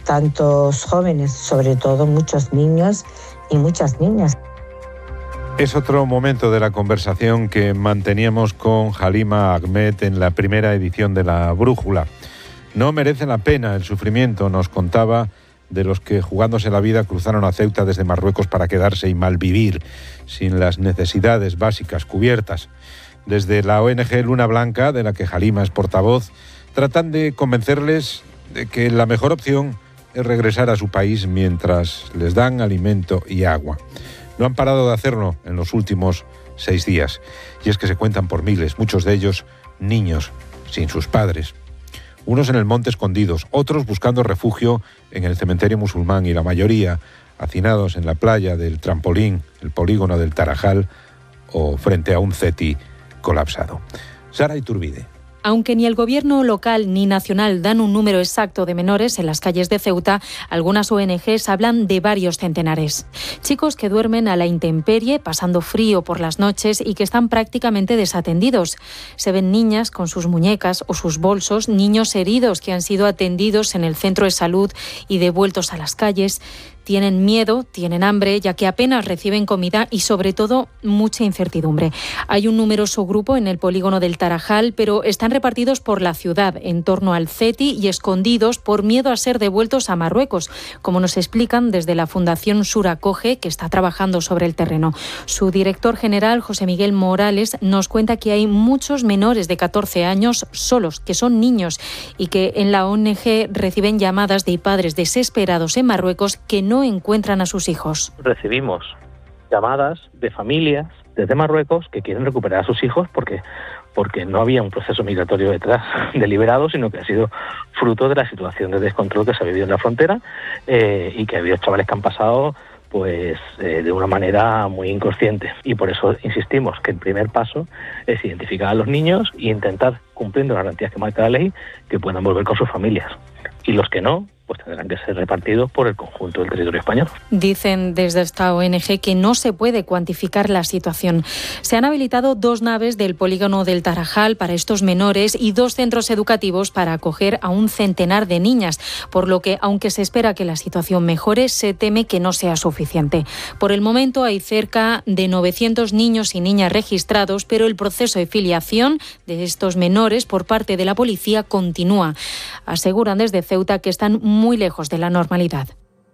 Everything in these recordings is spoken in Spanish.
tantos jóvenes, sobre todo muchos niños y muchas niñas. Es otro momento de la conversación que manteníamos con Halima Ahmed en la primera edición de La Brújula. No merece la pena el sufrimiento, nos contaba, de los que jugándose la vida cruzaron a Ceuta desde Marruecos para quedarse y malvivir, sin las necesidades básicas cubiertas. Desde la ONG Luna Blanca, de la que Halima es portavoz, tratan de convencerles de que la mejor opción es regresar a su país mientras les dan alimento y agua. No han parado de hacerlo en los últimos 6 días. Y es que se cuentan por miles, muchos de ellos niños, sin sus padres. Unos en el monte escondidos, otros buscando refugio en el cementerio musulmán y la mayoría hacinados en la playa del Trampolín, el polígono del Tarajal o frente a un CETI colapsado. Sara Iturbide. Aunque ni el gobierno local ni nacional dan un número exacto de menores en las calles de Ceuta, algunas ONGs hablan de varios centenares. Chicos que duermen a la intemperie, pasando frío por las noches y que están prácticamente desatendidos. Se ven niñas con sus muñecas o sus bolsos, niños heridos que han sido atendidos en el centro de salud y devueltos a las calles. Tienen miedo, tienen hambre, ya que apenas reciben comida y, sobre todo, mucha incertidumbre. Hay un numeroso grupo en el polígono del Tarajal, pero están repartidos por la ciudad, en torno al CETI y escondidos por miedo a ser devueltos a Marruecos, como nos explican desde la Fundación Sur Acoge, que está trabajando sobre el terreno. Su director general, José Miguel Morales, nos cuenta que hay muchos menores de 14 años solos, que son niños, y que en la ONG reciben llamadas de padres desesperados en Marruecos que no encuentran a sus hijos. Recibimos llamadas de familias desde Marruecos que quieren recuperar a sus hijos porque no había un proceso migratorio detrás deliberado, sino que ha sido fruto de la situación de descontrol que se ha vivido en la frontera y que ha habido chavales que han pasado de una manera muy inconsciente. Y por eso insistimos que el primer paso es identificar a los niños e intentar, cumpliendo las garantías que marca la ley, que puedan volver con sus familias. Y los que no, pues tendrán que ser repartidos por el conjunto del territorio español. Dicen desde esta ONG que no se puede cuantificar la situación. Se han habilitado 2 naves del polígono del Tarajal para estos menores y 2 centros educativos para acoger a un centenar de niñas, por lo que, aunque se espera que la situación mejore, se teme que no sea suficiente. Por el momento hay cerca de 900 niños y niñas registrados, pero el proceso de filiación de estos menores por parte de la policía continúa. Aseguran desde Ceuta que están muy lejos de la normalidad.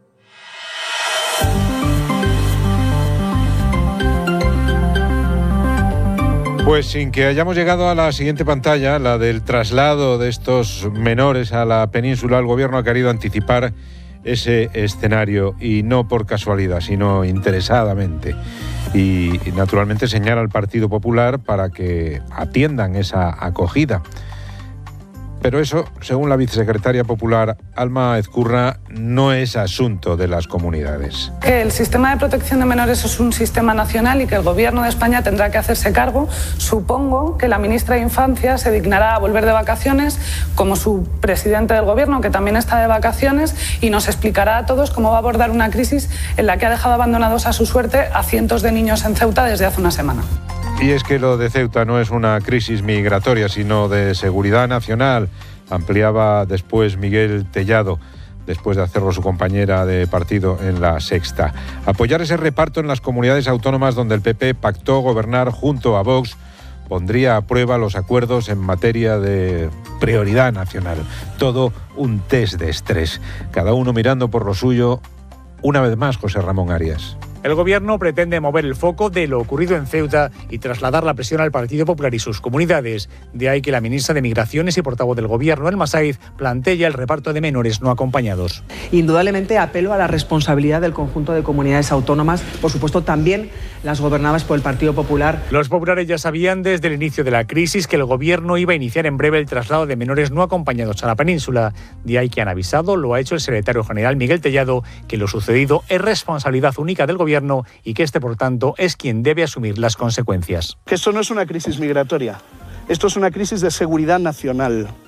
Pues sin que hayamos llegado a la siguiente pantalla, la del traslado de estos menores a la península, el Gobierno ha querido anticipar ese escenario y no por casualidad, sino interesadamente. Y naturalmente señala al Partido Popular para que atiendan esa acogida. Pero eso, según la vicesecretaria popular Alma Ezcurra, no es asunto de las comunidades. Que el sistema de protección de menores es un sistema nacional y que el Gobierno de España tendrá que hacerse cargo. Supongo que la ministra de Infancia se dignará a volver de vacaciones, como su presidente del Gobierno, que también está de vacaciones, y nos explicará a todos cómo va a abordar una crisis en la que ha dejado abandonados a su suerte a cientos de niños en Ceuta desde hace una semana. Y es que lo de Ceuta no es una crisis migratoria, sino de seguridad nacional, ampliaba después Miguel Tellado, después de hacerlo su compañera de partido en La Sexta. Apoyar ese reparto en las comunidades autónomas donde el PP pactó gobernar junto a Vox pondría a prueba los acuerdos en materia de prioridad nacional. Todo un test de estrés, cada uno mirando por lo suyo. Una vez más, José Ramón Arias. El Gobierno pretende mover el foco de lo ocurrido en Ceuta y trasladar la presión al Partido Popular y sus comunidades. De ahí que la ministra de Migraciones y portavoz del Gobierno, Elma Saiz, plantea el reparto de menores no acompañados. Indudablemente apelo a la responsabilidad del conjunto de comunidades autónomas, por supuesto también las gobernadas por el Partido Popular. Los populares ya sabían desde el inicio de la crisis que el Gobierno iba a iniciar en breve el traslado de menores no acompañados a la península. De ahí que han avisado, lo ha hecho el secretario general Miguel Tellado, que lo sucedido es responsabilidad única del Gobierno y que por tanto, es quien debe asumir las consecuencias. Que esto no es una crisis migratoria, esto es una crisis de seguridad nacional.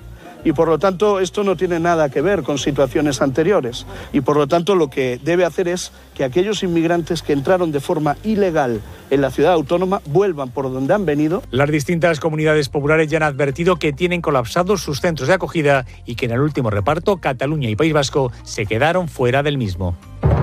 y por lo tanto esto no tiene nada que ver con situaciones anteriores y por lo tanto lo que debe hacer es que aquellos inmigrantes que entraron de forma ilegal en la ciudad autónoma vuelvan por donde han venido. Las distintas comunidades populares ya han advertido que tienen colapsados sus centros de acogida y que en el último reparto Cataluña y País Vasco se quedaron fuera del mismo.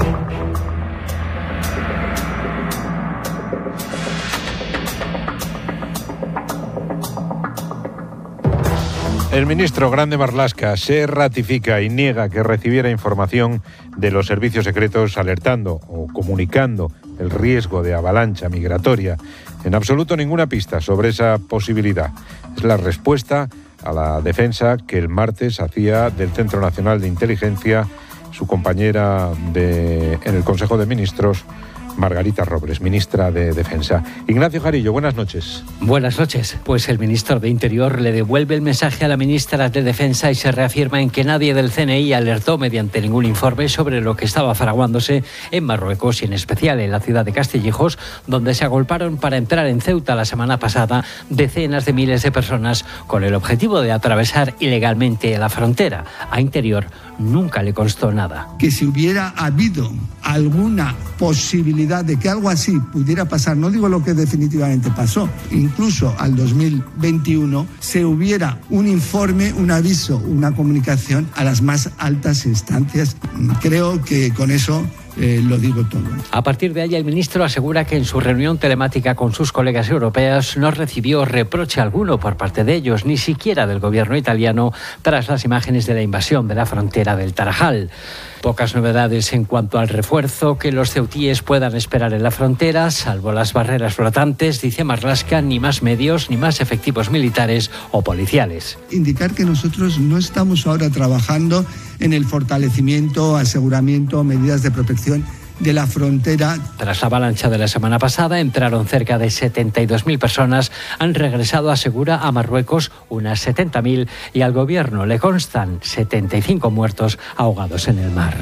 El ministro Grande Marlaska se ratifica y niega que recibiera información de los servicios secretos alertando o comunicando el riesgo de avalancha migratoria. En absoluto ninguna pista sobre esa posibilidad. Es la respuesta a la defensa que el martes hacía del Centro Nacional de Inteligencia su compañera en el Consejo de Ministros, Margarita Robles, ministra de Defensa. Ignacio Jarillo, buenas noches. Buenas noches. Pues el ministro de Interior le devuelve el mensaje a la ministra de Defensa y se reafirma en que nadie del CNI alertó mediante ningún informe sobre lo que estaba fraguándose en Marruecos y en especial en la ciudad de Castillejos, donde se agolparon para entrar en Ceuta la semana pasada decenas de miles de personas con el objetivo de atravesar ilegalmente la frontera. A Interior nunca le constó nada. Que si hubiera habido alguna posibilidad de que algo así pudiera pasar, no digo lo que definitivamente pasó, incluso al 2021, se hubiera un informe, un aviso, una comunicación a las más altas instancias. Creo que con eso lo digo todo. A partir de ahí, el ministro asegura que en su reunión telemática con sus colegas europeos no recibió reproche alguno por parte de ellos, ni siquiera del gobierno italiano, tras las imágenes de la invasión de la frontera del Tarajal. Pocas novedades en cuanto al refuerzo que los ceutíes puedan esperar en la frontera, salvo las barreras flotantes, dice Marlaska, ni más medios ni más efectivos militares o policiales. Indicar que nosotros no estamos ahora trabajando en el fortalecimiento, aseguramiento, medidas de protección de la frontera. Tras la avalancha de la semana pasada, entraron cerca de 72.000 personas, han regresado, asegura, a Marruecos unas 70.000 y al gobierno le constan 75 muertos ahogados en el mar.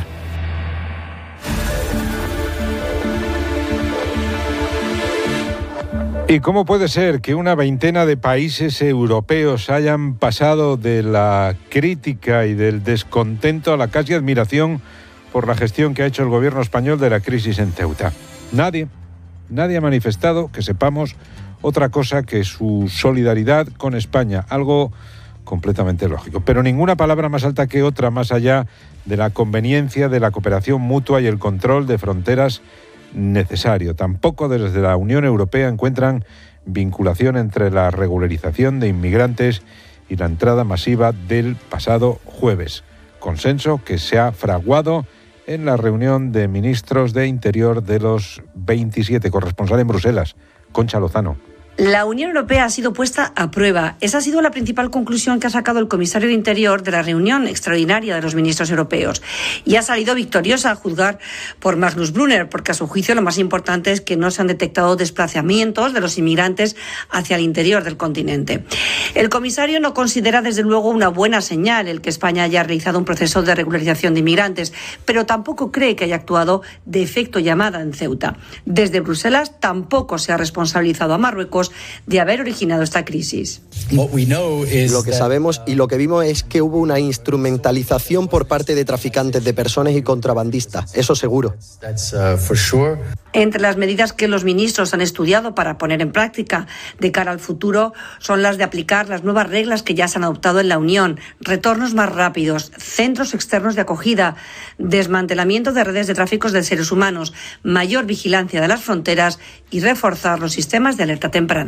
¿Y cómo puede ser que una veintena de países europeos hayan pasado de la crítica y del descontento a la casi admiración por la gestión que ha hecho el gobierno español de la crisis en Ceuta? Nadie ha manifestado, que sepamos, otra cosa que su solidaridad con España, algo completamente lógico. Pero ninguna palabra más alta que otra, más allá de la conveniencia de la cooperación mutua y el control de fronteras necesario. Tampoco desde la Unión Europea encuentran vinculación entre la regularización de inmigrantes y la entrada masiva del pasado jueves. Consenso que se ha fraguado en la reunión de ministros de Interior de los 27. Corresponsal en Bruselas, Concha Lozano. La Unión Europea ha sido puesta a prueba. Esa ha sido la principal conclusión que ha sacado el comisario de Interior de la reunión extraordinaria de los ministros europeos. Y ha salido victoriosa a juzgar por Magnus Brunner, porque a su juicio lo más importante es que no se han detectado desplazamientos de los inmigrantes hacia el interior del continente. El comisario no considera desde luego una buena señal el que España haya realizado un proceso de regularización de inmigrantes, pero tampoco cree que haya actuado de efecto llamada en Ceuta. Desde Bruselas tampoco se ha responsabilizado a Marruecos de haber originado esta crisis. Lo que sabemos y lo que vimos es que hubo una instrumentalización por parte de traficantes de personas y contrabandistas, eso seguro. Entre las medidas que los ministros han estudiado para poner en práctica de cara al futuro son las de aplicar las nuevas reglas que ya se han adoptado en la Unión, retornos más rápidos, centros externos de acogida, desmantelamiento de redes de tráficos de seres humanos, mayor vigilancia de las fronteras y reforzar los sistemas de alerta temprana.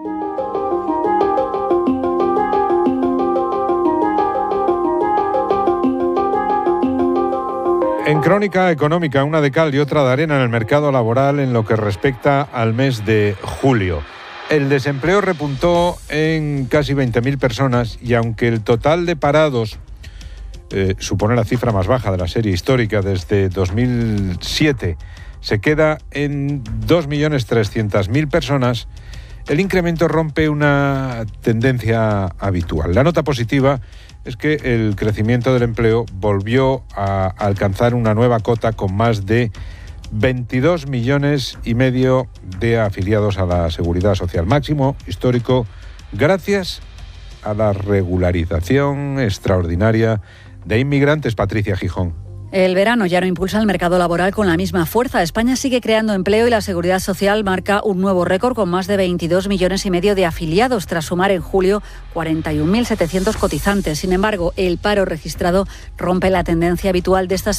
En Crónica Económica, una de cal y otra de arena en el mercado laboral en lo que respecta al mes de julio. El desempleo repuntó en casi 20.000 personas y aunque el total de parados supone la cifra más baja de la serie histórica desde 2007, se queda en 2.300.000 personas, el incremento rompe una tendencia habitual. La nota positiva es que el crecimiento del empleo volvió a alcanzar una nueva cota con más de 22,5 millones de afiliados a la Seguridad Social, máximo histórico, gracias a la regularización extraordinaria de inmigrantes. Patricia Gijón. El verano ya no impulsa el mercado laboral con la misma fuerza. España sigue creando empleo y la Seguridad Social marca un nuevo récord con más de 22,5 millones de afiliados, tras sumar en julio 41.700 cotizantes. Sin embargo, el paro registrado rompe la tendencia habitual de estas